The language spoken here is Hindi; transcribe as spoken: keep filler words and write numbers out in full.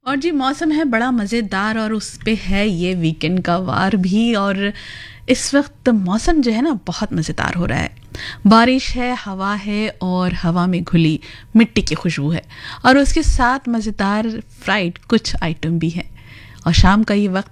और जी मौसम है बड़ा मज़ेदार और उस पे है ये वीकेंड का वार भी। और इस वक्त मौसम जो है ना बहुत मज़ेदार हो रहा है। बारिश है, हवा है और हवा में घुली मिट्टी की खुशबू है और उसके साथ मज़ेदार फ्राइड कुछ आइटम भी हैं। और शाम का ये वक्त